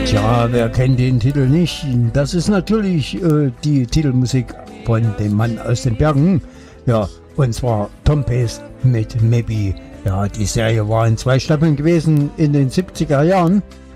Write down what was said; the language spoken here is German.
Tja, wer kennt den Titel nicht? Das ist natürlich die Titelmusik von dem Mann aus den Bergen. Ja, und zwar Tom Pace mit Maybe. Ja, die Serie war in 2 Staffeln gewesen in den 70er Jahren.